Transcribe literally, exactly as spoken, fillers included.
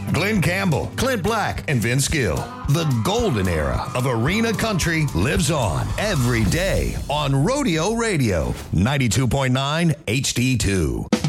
Glenn Campbell, Clint Black, and Vince Gill. The golden era of arena country lives on every day on Rodeo Radio, ninety-two point nine H D two.